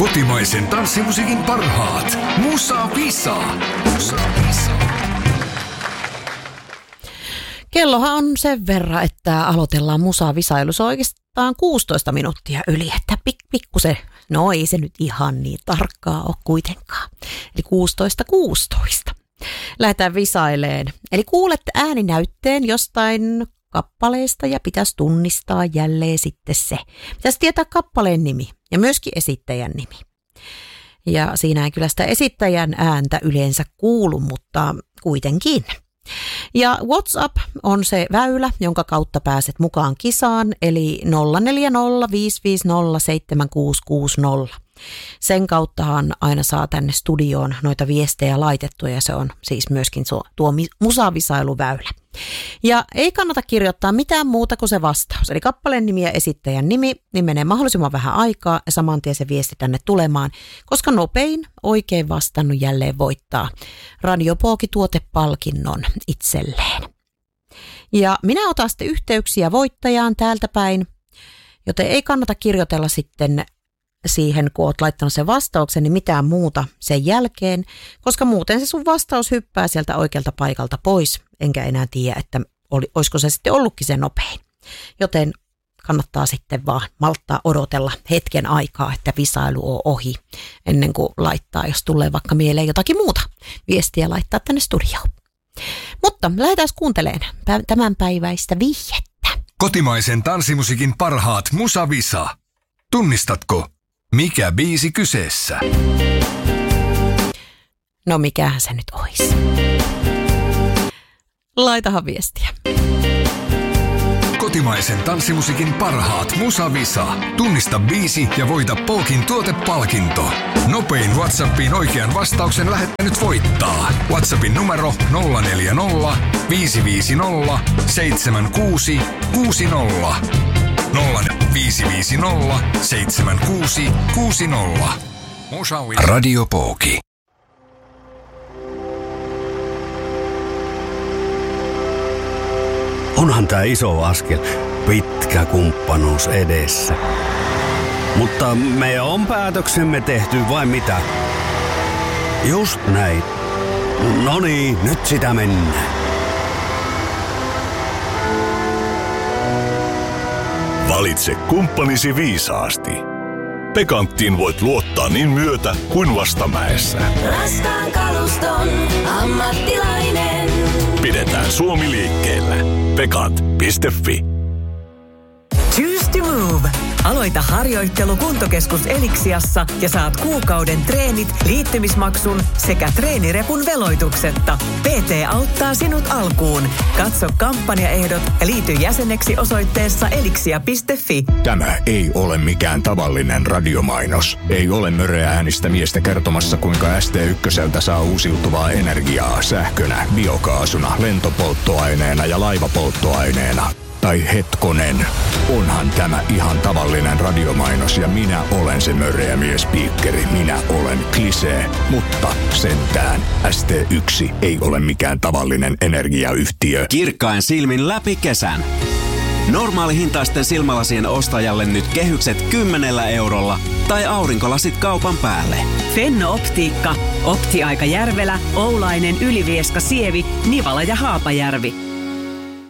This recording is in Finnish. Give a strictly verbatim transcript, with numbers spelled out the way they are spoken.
Kotimaisen tanssimusiikin parhaat. Musa Visa. Musa Visa. Kellohan on sen verran, että aloitellaan musavisailu. Se on oikeastaan kuusitoista minuuttia yli, että pik, pikkusen, no ei se nyt ihan niin tarkkaa ole kuitenkaan. Eli kuusitoista kuusitoista. Lähdetään visaileen. Eli kuulette ääninäytteen jostain kappaleesta ja pitäisi tunnistaa jälleen sitten se. Pitäisi tietää kappaleen nimi ja myöskin esittäjän nimi. Ja siinä ei kyllä sitä esittäjän ääntä yleensä kuulu, mutta kuitenkin. Ja WhatsApp on se väylä, jonka kautta pääset mukaan kisaan, eli nolla neljä nolla viisi viisi nolla seitsemän kuusi kuusi nolla. Sen kauttahan aina saa tänne studioon noita viestejä laitettua ja se on siis myöskin tuo, tuo musavisailuväylä. Ja ei kannata kirjoittaa mitään muuta kuin se vastaus. Eli kappaleen nimi ja esittäjän nimi, niin menee mahdollisimman vähän aikaa ja saman tien se viesti tänne tulemaan, koska nopein oikein vastannut jälleen voittaa Radio Pooki-tuotepalkinnon itselleen. Ja minä otan sitten yhteyksiä voittajaan täältä päin, joten ei kannata kirjoitella sitten siihen, kun olet laittanut sen vastauksen, niin mitään muuta sen jälkeen, koska muuten se sun vastaus hyppää sieltä oikealta paikalta pois, enkä enää tiedä, että oli, olisiko se sitten ollutkin se nopein. Joten kannattaa sitten vaan malttaa odotella hetken aikaa, että visailu on ohi, ennen kuin laittaa, jos tulee vaikka mieleen jotakin muuta viestiä laittaa tänne studioon. Mutta lähdetään kuuntelemaan tämänpäiväistä vihjettä. Kotimaisen tanssimusiikin parhaat Musa Visa. Tunnistatko? Mikä biisi kyseessä? No mikähän se nyt olisi? Laitahan viestiä. Kotimaisen tanssimusiikin parhaat Musa Visa. Tunnista biisi ja voita Pookin tuotepalkinto. Nopein WhatsAppiin oikean vastauksen lähettänyt voittaa. WhatsAppin numero nolla neljä nolla viisi viisi nolla seitsemän kuusi kuusi nolla. nolla viisi viisi nolla seitsemän kuusi kuusi nolla. Radio Pooki. Onhan tää iso askel, pitkä kumppanuus edessä. Mutta me on päätöksemme tehty vai mitä? Just näin. No niin, nyt sitä mennään. Valitse kumppanisi viisaasti. Pekanttiin voit luottaa niin myötä kuin vastamäessä. Raskaan kaluston ammattilainen. Pidetään Suomi liikkeellä. Pekant piste fi. Choose to move. Aloita harjoittelu Kuntokeskus Eliksiassa ja saat kuukauden treenit, liittymismaksun sekä treenirepun veloituksetta. P T auttaa sinut alkuun. Katso kampanjaehdot ja liity jäseneksi osoitteessa eliksia piste fi. Tämä ei ole mikään tavallinen radiomainos. Ei ole möreä äänistä miestä kertomassa, kuinka S T ykköseltä saa uusiutuvaa energiaa sähkönä, biokaasuna, lentopolttoaineena ja laivapolttoaineena. Tai hetkonen, onhan tämä ihan tavallinen radiomainos ja minä olen se möreä miespiikkeri. Minä olen Klisee, mutta sentään S T yksi ei ole mikään tavallinen energiayhtiö. Kirkkain silmin läpi kesän. Normaalihintaisten silmälasien ostajalle nyt kehykset kymmenellä eurolla tai aurinkolasit kaupan päälle. Fenno Optiikka, Optiaika Järvelä, Oulainen, Ylivieska, Sievi, Nivala ja Haapajärvi.